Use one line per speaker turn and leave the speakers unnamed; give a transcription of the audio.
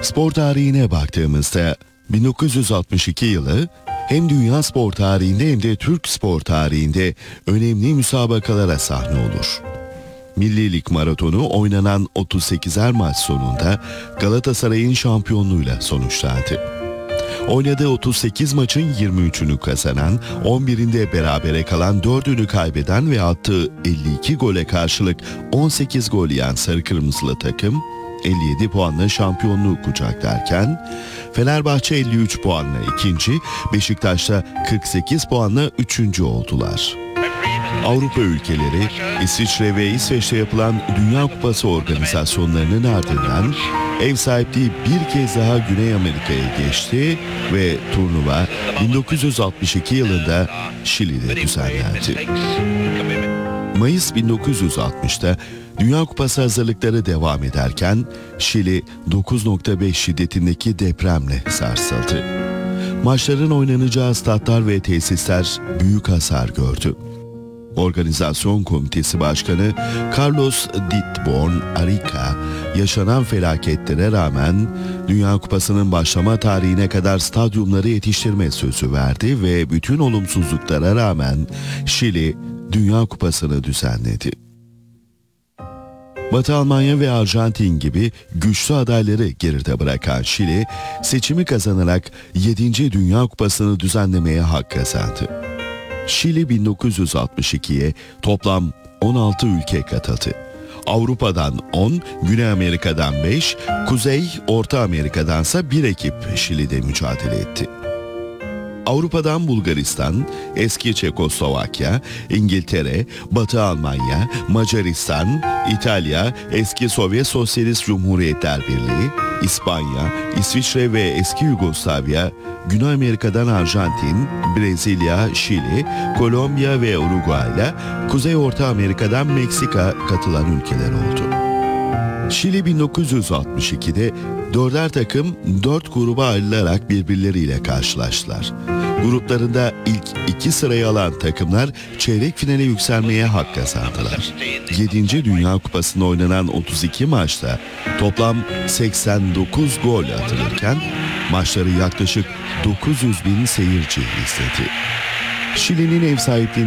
Spor tarihine baktığımızda 1962 yılı hem dünya spor tarihinde hem de Türk spor tarihinde önemli müsabakalara sahne olur. Milli Lig maratonu oynanan 38'er maç sonunda Galatasaray'ın şampiyonluğuyla sonuçlandı. Oynadığı 38 maçın 23'ünü kazanan, 11'inde berabere kalan 4'ünü kaybeden ve attığı 52 gole karşılık 18 gol yiyen sarı kırmızılı takım 57 puanla şampiyonluğu kucaklarken Fenerbahçe 53 puanla ikinci, Beşiktaş'ta 48 puanla üçüncü oldular. Avrupa ülkeleri, İsviçre ve İsveç'te yapılan Dünya Kupası organizasyonlarının ardından ev sahipliği bir kez daha Güney Amerika'ya geçti ve turnuva 1962 yılında Şili'de düzenlendi. Mayıs 1960'ta Dünya Kupası hazırlıkları devam ederken Şili 9.5 şiddetindeki depremle sarsıldı. Maçların oynanacağı statlar ve tesisler büyük hasar gördü. Organizasyon Komitesi Başkanı Carlos Ditborn Arica, yaşanan felaketlere rağmen Dünya Kupası'nın başlama tarihine kadar stadyumları yetiştirme sözü verdi ve bütün olumsuzluklara rağmen Şili Dünya Kupası'nı düzenledi. Batı Almanya ve Arjantin gibi güçlü adayları geride bırakan Şili, seçimi kazanarak 7. Dünya Kupası'nı düzenlemeye hak kazandı. Şili 1962'ye toplam 16 ülke katıldı. Avrupa'dan 10, Güney Amerika'dan 5, Kuzey, Orta Amerika'dansa bir ekip Şili'de mücadele etti. Avrupa'dan Bulgaristan, eski Çekoslovakya, İngiltere, Batı Almanya, Macaristan, İtalya, eski Sovyet Sosyalist Cumhuriyetler Birliği, İspanya, İsviçre ve eski Yugoslavya, Güney Amerika'dan Arjantin, Brezilya, Şili, Kolombiya ve Uruguay'la Kuzey Orta Amerika'dan Meksika katılan ülkeler oldu. Şili 1962'de 4'er takım 4 gruba ayrılarak birbirleriyle karşılaştılar. Gruplarında ilk 2 sırayı alan takımlar çeyrek finale yükselmeye hak kazandılar. 7. Dünya Kupası'nda oynanan 32 maçta toplam 89 gol atılırken maçları yaklaşık 900 bin seyirci izledi. Şili'nin ev sahipliği